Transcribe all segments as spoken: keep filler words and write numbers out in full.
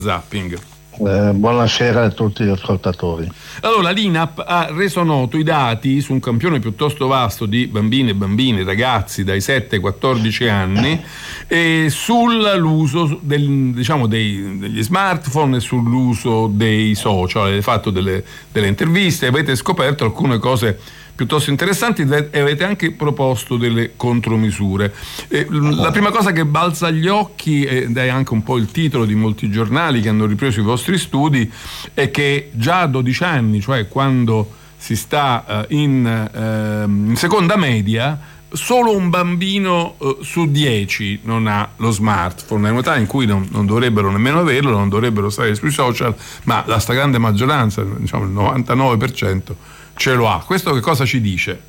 zapping. Eh, buonasera a tutti gli ascoltatori. Allora, l'I N A P ha reso noto i dati su un campione piuttosto vasto di bambine e bambini, ragazzi dai sette ai quattordici anni, e sull'uso del, diciamo, dei, degli smartphone e sull'uso dei social. Avete fatto delle, delle interviste, avete scoperto alcune cose piuttosto interessanti e avete anche proposto delle contromisure. Eh, la prima cosa che balza agli occhi, ed è anche un po' il titolo di molti giornali che hanno ripreso i vostri studi, è che già a dodici anni, cioè quando si sta eh, in, eh, in seconda media, solo un bambino eh, su dieci non ha lo smartphone. È un'età in cui non, non dovrebbero nemmeno averlo, non dovrebbero stare sui social, ma la stragrande maggioranza, diciamo il novantanove per cento, ce lo ha. Questo che cosa ci dice?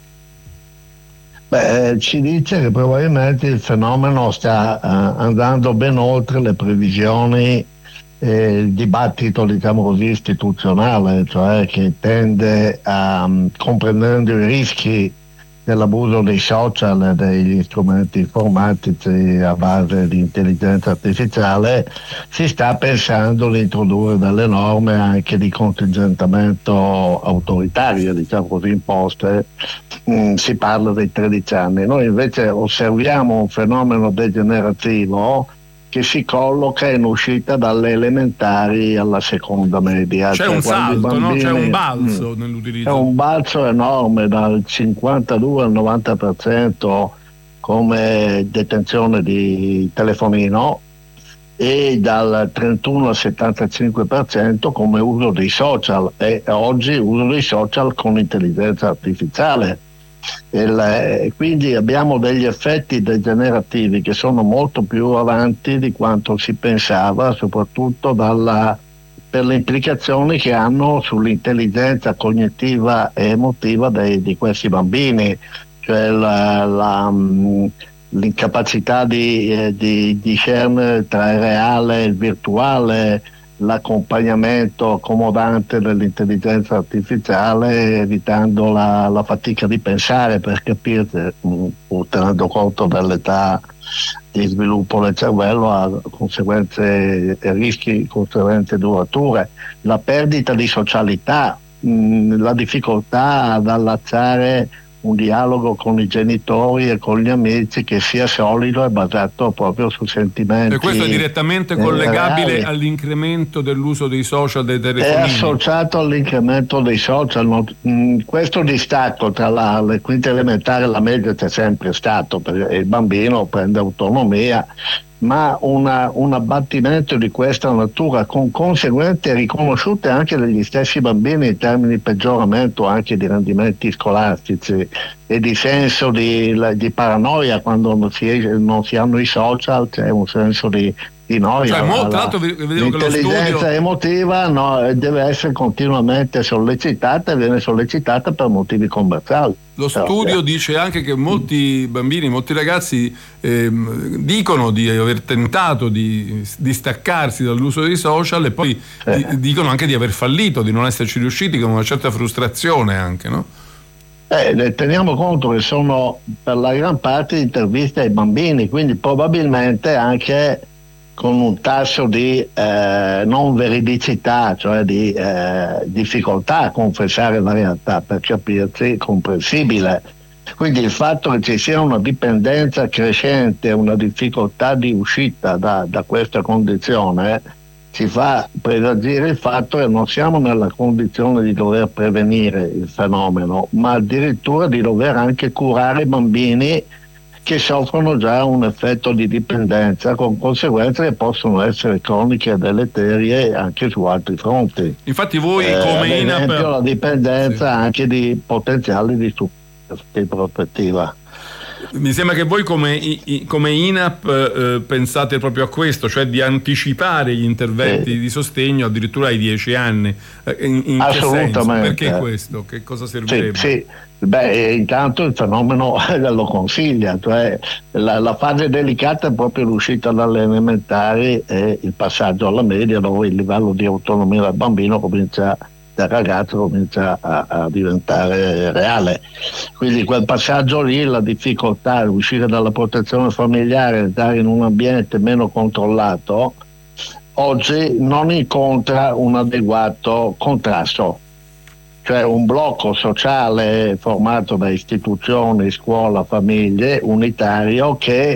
Beh, ci dice che probabilmente il fenomeno sta uh, andando ben oltre le previsioni, eh, il dibattito, diciamo così, istituzionale, cioè che tende a, um, comprendendo i rischi dell'abuso dei social e degli strumenti informatici a base di intelligenza artificiale, si sta pensando di introdurre delle norme anche di contingentamento autoritario, diciamo così, imposte. Mm, si parla dei tredici anni. Noi invece osserviamo un fenomeno degenerativo che si colloca in uscita dalle elementari alla seconda media. C'è cioè, un salto, bambini, no? C'è un balzo mh, nell'utilizzo. C'è un balzo enorme dal cinquantadue al novanta per cento come detenzione di telefonino e dal trentuno al settantacinque per cento come uso dei social, e oggi uso dei social con intelligenza artificiale. Il, quindi abbiamo degli effetti degenerativi che sono molto più avanti di quanto si pensava, soprattutto dalla, per le implicazioni che hanno sull'intelligenza cognitiva e emotiva dei, di questi bambini, cioè la, la, l'incapacità di, eh, di discernere tra il reale e il virtuale, l'accompagnamento accomodante dell'intelligenza artificiale, evitando la, la fatica di pensare, per capirsi, pur tenendo conto dell'età di sviluppo del cervello, ha conseguenze e rischi conseguenze durature. La perdita di socialità, mh, la difficoltà ad allacciare un dialogo con i genitori e con gli amici che sia solido e basato proprio su sentimenti. E questo è direttamente collegabile reali. All'incremento dell'uso dei social, dei telefonini? È associato all'incremento dei social. Questo distacco tra la, le quinte elementari e la media c'è sempre stato, perché il bambino prende autonomia, ma una, un abbattimento di questa natura con conseguenze riconosciute anche dagli stessi bambini in termini di peggioramento anche di rendimenti scolastici e di senso di, di paranoia. Quando non si, non si hanno i social c'è un senso di, di noia. Cioè, molto, la, vedevo l'intelligenza che lo studio... emotiva no, deve essere continuamente sollecitata e viene sollecitata per motivi commerciali. Lo studio eh. dice anche che molti bambini, molti ragazzi eh, dicono di aver tentato di distaccarsi dall'uso dei social e poi eh. di, dicono anche di aver fallito, di non esserci riusciti, con una certa frustrazione anche, no? Eh, teniamo conto che sono per la gran parte interviste ai bambini, quindi probabilmente anche con un tasso di eh, non veridicità, cioè di eh, difficoltà a confessare la realtà, per capirsi, comprensibile. Quindi il fatto che ci sia una dipendenza crescente, una difficoltà di uscita da, da questa condizione, ci fa presagire il fatto che non siamo nella condizione di dover prevenire il fenomeno, ma addirittura di dover anche curare i bambini che soffrono già un effetto di dipendenza, con conseguenze che possono essere croniche e deleterie anche su altri fronti. Infatti voi eh, come ad esempio I N A P... la dipendenza sì. anche di potenziali di, di prospettiva. Mi sembra che voi come, come I N A P eh, pensate proprio a questo, cioè di anticipare gli interventi sì. di sostegno addirittura ai dieci anni. In, in Assolutamente. Che senso? Perché questo? Che cosa servirebbe? Sì, sì. Beh, intanto il fenomeno lo consiglia, cioè la, la fase delicata è proprio l'uscita dalle elementari e il passaggio alla media, dove il livello di autonomia del bambino comincia, del ragazzo comincia a, a diventare reale. Quindi quel passaggio lì, la difficoltà di uscire dalla protezione familiare, entrare in un ambiente meno controllato, oggi non incontra un adeguato contrasto, cioè un blocco sociale formato da istituzioni, scuola, famiglie, unitario, che,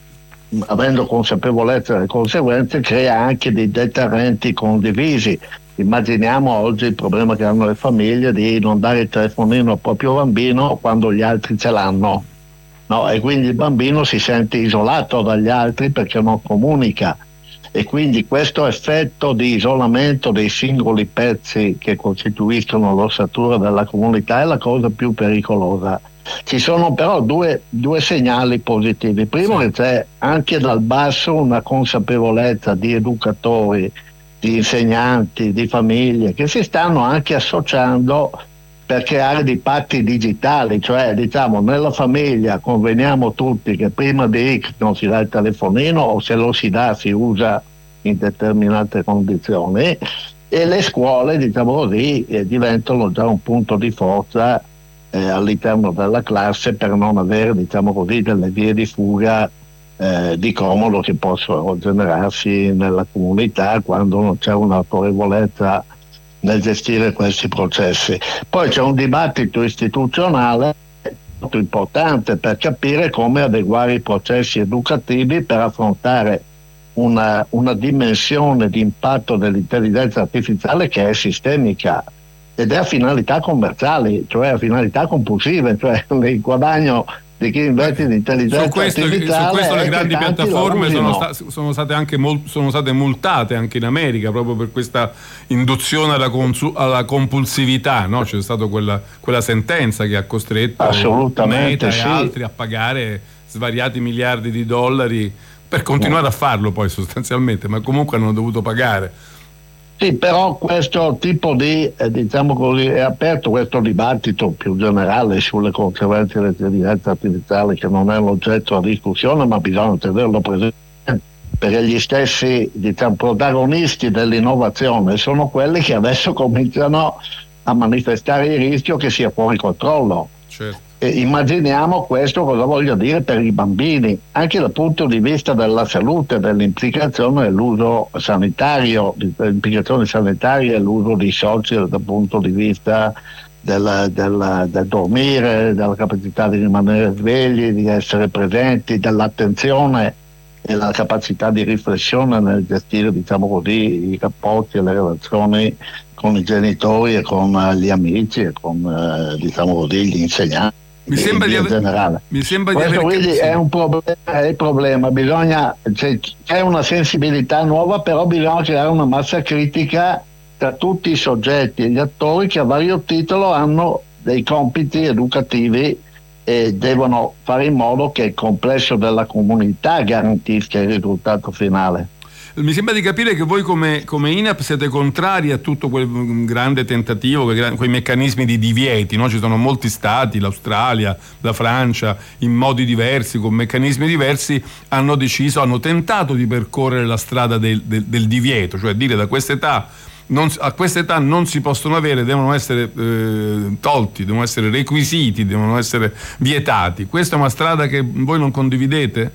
avendo consapevolezza delle conseguenze, crea anche dei deterrenti condivisi. Immaginiamo oggi il problema che hanno le famiglie di non dare il telefonino al proprio bambino quando gli altri ce l'hanno, no? E quindi il bambino si sente isolato dagli altri perché non comunica, e quindi questo effetto di isolamento dei singoli pezzi che costituiscono l'ossatura della comunità è la cosa più pericolosa. Ci sono però due, due segnali positivi. Primo, che c'è anche dal basso una consapevolezza di educatori, di insegnanti, di famiglie che si stanno anche associando per creare dei patti digitali, cioè diciamo nella famiglia conveniamo tutti che prima di X non si dà il telefonino, o se lo si dà si usa in determinate condizioni, e le scuole, diciamo così, eh, diventano già un punto di forza eh, all'interno della classe, per non avere, diciamo così, delle vie di fuga eh, di comodo che possono generarsi nella comunità quando non c'è un'autorevolezza nel gestire questi processi. Poi c'è un dibattito istituzionale molto importante per capire come adeguare i processi educativi per affrontare una, una dimensione di impatto dell'intelligenza artificiale che è sistemica ed è a finalità commerciali, cioè a finalità compulsive, cioè il guadagno di chi investe in intelligenza su questo, artificiale. Su questo le grandi piattaforme sono, sta, sono state anche mol, sono state multate anche in America proprio per questa induzione alla, consu, alla compulsività, no? C'è stata quella, quella sentenza che ha costretto Meta sì. e altri a pagare svariati miliardi di dollari per continuare a farlo poi sostanzialmente, ma comunque hanno dovuto pagare. Sì, però questo tipo di, eh, diciamo così, è aperto questo dibattito più generale sulle conseguenze dell'intelligenza artificiale, che non è l'oggetto della discussione, ma bisogna tenerlo presente, perché gli stessi, diciamo, protagonisti dell'innovazione sono quelli che adesso cominciano a manifestare il rischio che sia fuori controllo. Certo. E immaginiamo questo cosa voglia dire per i bambini, anche dal punto di vista della salute, dell'implicazione dell'uso sanitario, dell'implicazione sanitaria e l'uso dei social dal punto di vista del, del, del dormire, della capacità di rimanere svegli, di essere presenti, dell'attenzione e la capacità di riflessione nel gestire, diciamo così, i rapporti e le relazioni con i genitori e con gli amici e con, eh, diciamo così, gli insegnanti. Mi sembra di aver, generale. Mi sembra Questo di aver quindi è un problema, è il problema. Bisogna, c'è, c'è una sensibilità nuova, però bisogna creare una massa critica tra tutti i soggetti e gli attori che a vario titolo hanno dei compiti educativi e devono fare in modo che il complesso della comunità garantisca il risultato finale. Mi sembra di capire che voi come, come I N A P siete contrari a tutto quel grande tentativo, quei, quei meccanismi di divieti, no? Ci sono molti stati, l'Australia, la Francia, in modi diversi, con meccanismi diversi, hanno deciso, hanno tentato di percorrere la strada del, del, del divieto, cioè dire da quest'età non, a quest'età non si possono avere, devono essere eh, tolti, devono essere requisiti, devono essere vietati. Questa è una strada che voi non condividete?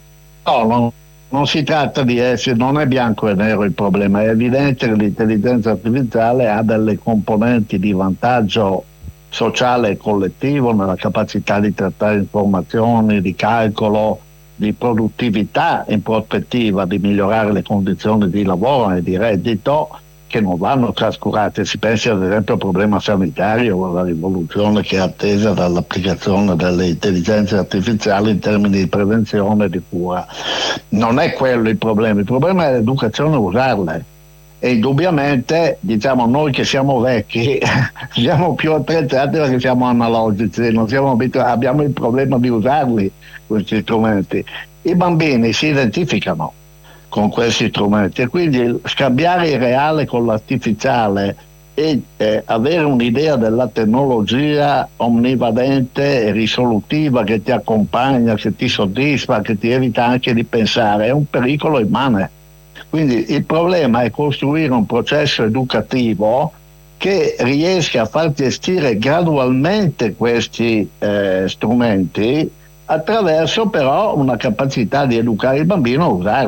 No, no. Non si tratta di essere, non è bianco e nero il problema, è evidente che l'intelligenza artificiale ha delle componenti di vantaggio sociale e collettivo nella capacità di trattare informazioni, di calcolo, di produttività in prospettiva, di migliorare le condizioni di lavoro e di reddito, che non vanno trascurate. Si pensi ad esempio al problema sanitario, alla rivoluzione che è attesa dall'applicazione delle intelligenze artificiali in termini di prevenzione e di cura. Non è quello il problema, il problema è l'educazione a usarle. E indubbiamente, diciamo, noi che siamo vecchi siamo più attrezzati perché siamo analogici, non siamo abituati, abbiamo il problema di usarli questi strumenti. I bambini si identificano con questi strumenti e quindi scambiare il reale con l'artificiale e eh, avere un'idea della tecnologia omnivadente e risolutiva che ti accompagna, che ti soddisfa, che ti evita anche di pensare, è un pericolo immane. Quindi il problema è costruire un processo educativo che riesca a far gestire gradualmente questi eh, strumenti attraverso però una capacità di educare il bambino a usarli.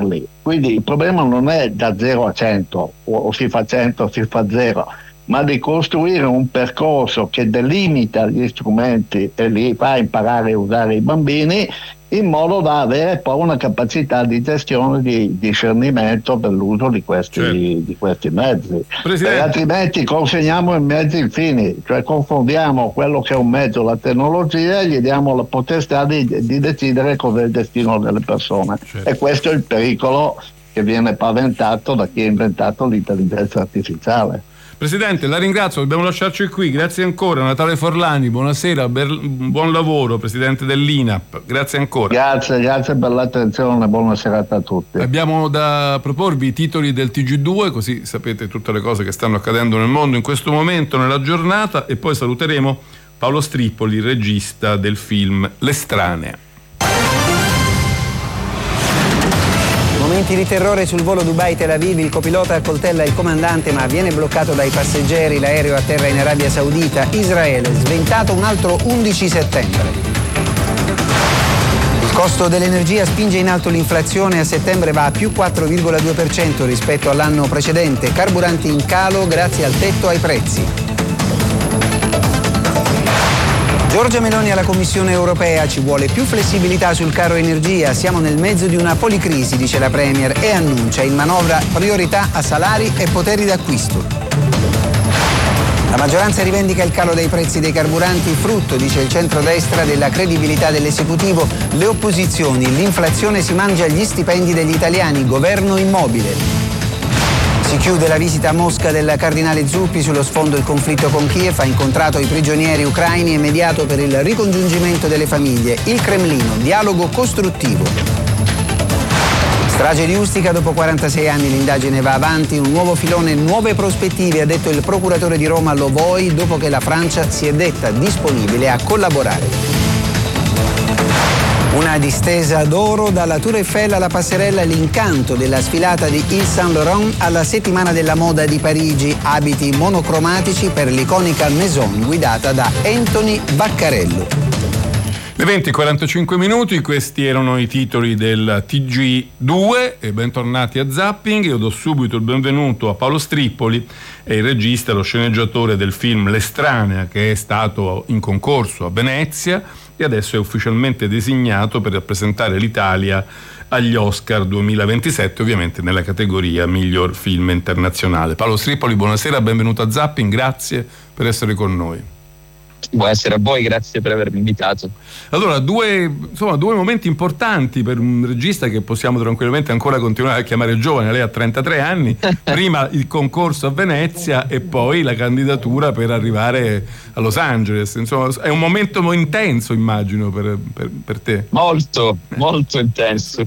Quindi il problema non è da zero a cento, o, o si fa cento o si fa zero, ma di costruire un percorso che delimita gli strumenti e li fa imparare a usare i bambini, in modo da avere poi una capacità di gestione, di discernimento per l'uso di questi, certo. di questi mezzi. Perché altrimenti consegniamo i mezzi infini, cioè confondiamo quello che è un mezzo, la tecnologia, e gli diamo la potestà di, di decidere cos'è il destino delle persone. Certo. E questo è il pericolo che viene paventato da chi ha inventato l'intelligenza artificiale. Presidente, la ringrazio, dobbiamo lasciarci qui, grazie ancora. Natale Forlani, buonasera, ber- buon lavoro, Presidente dell'I N A P, grazie ancora. Grazie, grazie per l'attenzione, buona serata a tutti. Abbiamo da proporvi i titoli del T G due, così sapete tutte le cose che stanno accadendo nel mondo in questo momento, nella giornata, e poi saluteremo Paolo Strippoli, regista del film L'Estranea. Momenti di terrore sul volo Dubai-Tel Aviv, il copilota accoltella il comandante ma viene bloccato dai passeggeri, l'aereo atterra in Arabia Saudita, Israele, sventato un altro undici settembre. Il costo dell'energia spinge in alto l'inflazione, a settembre va a più quattro virgola due per cento rispetto all'anno precedente, carburanti in calo grazie al tetto ai prezzi. Giorgia Meloni alla Commissione europea, ci vuole più flessibilità sul caro energia, siamo nel mezzo di una policrisi, dice la Premier, e annuncia in manovra priorità a salari e poteri d'acquisto. La maggioranza rivendica il calo dei prezzi dei carburanti, frutto, dice il centrodestra, della credibilità dell'esecutivo. Le opposizioni, l'inflazione si mangia gli stipendi degli italiani, governo immobile. Si chiude la visita a Mosca del cardinale Zuppi, sullo sfondo il conflitto con Kiev, ha incontrato i prigionieri ucraini e mediato per il ricongiungimento delle famiglie. Il Cremlino, dialogo costruttivo. Strage di Ustica, dopo quarantasei anni l'indagine va avanti, un nuovo filone, nuove prospettive, ha detto il procuratore di Roma Lovoi, dopo che la Francia si è detta disponibile a collaborare. Una distesa d'oro dalla Tour Eiffel alla passerella, l'incanto della sfilata di Yves Saint Laurent alla settimana della moda di Parigi, abiti monocromatici per l'iconica Maison guidata da Anthony Vaccarello. Le venti e quarantacinque minuti, questi erano i titoli del T G due e bentornati a Zapping. Io do subito il benvenuto a Paolo Strippoli, è il regista e lo sceneggiatore del film L'Estranea, che è stato in concorso a Venezia e adesso è ufficialmente designato per rappresentare l'Italia agli Oscar duemilaventisette, ovviamente nella categoria miglior film internazionale. Paolo Strippoli, buonasera, benvenuto a Zapping, grazie per essere con noi. Buonasera a voi, grazie per avermi invitato. Allora, due, insomma, due momenti importanti per un regista che possiamo tranquillamente ancora continuare a chiamare giovane. Lei ha trentatré anni, prima il concorso a Venezia e poi la candidatura per arrivare a Los Angeles. Insomma, è un momento intenso, immagino, per, per, per te. Molto, molto intenso.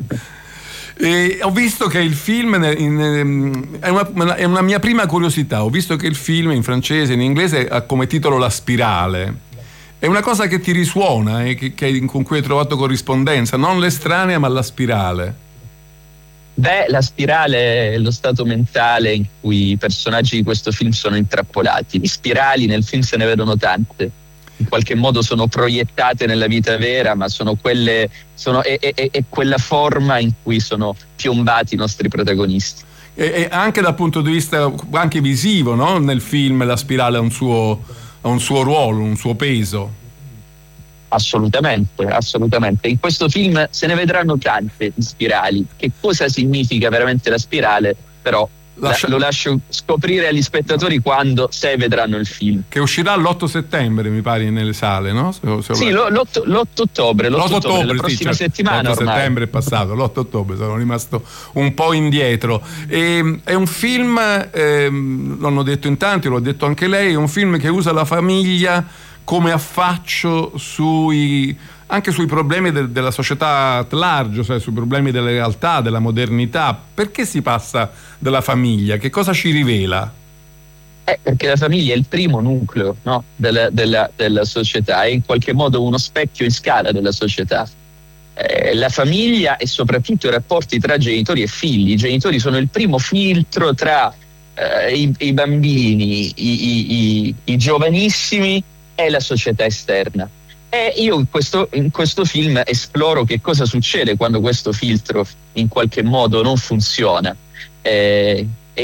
E ho visto che il film, in, in, è, una, è una mia prima curiosità, ho visto che il film in francese e in inglese ha come titolo La Spirale. È una cosa che ti risuona e che, che, con cui hai trovato corrispondenza, non L'Estranea ma La Spirale. Beh, La Spirale è lo stato mentale in cui i personaggi di questo film sono intrappolati. Di spirali nel film se ne vedono tante. In qualche modo sono proiettate nella vita vera, ma sono quelle sono, è, è, è quella forma in cui sono piombati i nostri protagonisti. E, e anche dal punto di vista anche visivo, no? Nel film La Spirale ha un suo, ha un suo ruolo, un suo peso. Assolutamente, assolutamente. In questo film se ne vedranno tante di spirali. Che cosa significa veramente la spirale? Però Lascia... lo lascio scoprire agli spettatori quando, se vedranno il film, che uscirà l'otto settembre, mi pare, nelle sale, no? Se, se sì, lo, l'otto, l'otto ottobre l'otto ottobre, la prossima sì, certo. settimana l'otto ormai. settembre è passato, l'otto ottobre sono rimasto un po' indietro. E, è un film, ehm, l'hanno detto in tanti, l'ho detto anche lei, è un film che usa la famiglia come affaccio sui anche sui problemi de- della società at large, cioè sui problemi della realtà, della modernità. Perché si passa dalla famiglia? Che cosa ci rivela? Eh, perché la famiglia è il primo nucleo, no? della, della, della società, è in qualche modo uno specchio in scala della società. Eh, la famiglia e soprattutto i rapporti tra genitori e figli. I genitori sono il primo filtro tra eh, i, i bambini, i, i, i, i giovanissimi e la società esterna. E io in questo, in questo film esploro che cosa succede quando questo filtro in qualche modo non funziona. Eh,